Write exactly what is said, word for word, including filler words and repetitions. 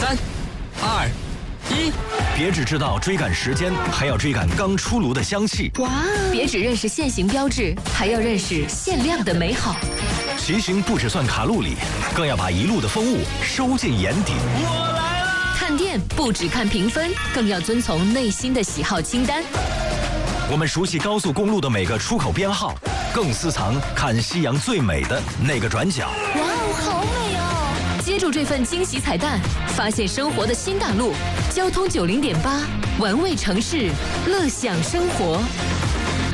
三、二、一， 别只知道追赶时间，还要追赶刚出炉的香气。 哇！别只认识现行标志，还要认识限量的美好。 骑行不只算卡路里，更要把一路的风物收进眼底。 我来啦！ 看店不只看评分，更要遵从内心的喜好清单。 我们熟悉高速公路的每个出口编号，更私藏看夕阳最美的那个转角。 哇哦，好美哦！接住这份惊喜彩蛋，发现生活的新大陆。交通九零点八，玩味城市，乐享生活。